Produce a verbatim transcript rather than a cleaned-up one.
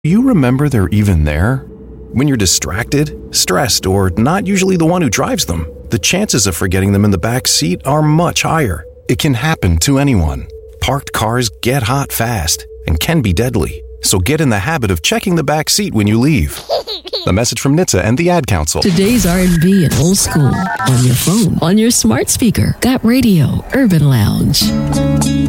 Do you remember they're even there? When you're distracted, stressed, or not usually the one who drives them, the chances of forgetting them in the back seat are much higher. It can happen to anyone. Parked cars get hot fast and can be deadly. So get in the habit of checking the back seat when you leave. The message from N H T S A and the Ad Council. Today's R and B and old school. On your phone, on your smart speaker. Got radio, Urban Lounge.